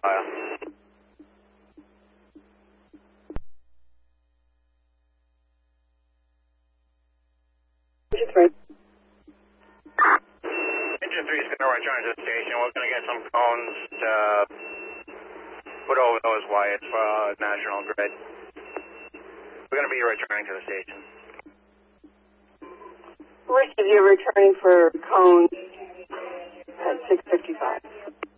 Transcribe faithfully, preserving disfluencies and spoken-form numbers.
file. Engine three. Engine three is going to return to the station. We're going to get some cones uh, put over those wires for uh, National Grid. We're going to be returning to the station. Richard, you're returning for cones at six fifty-five.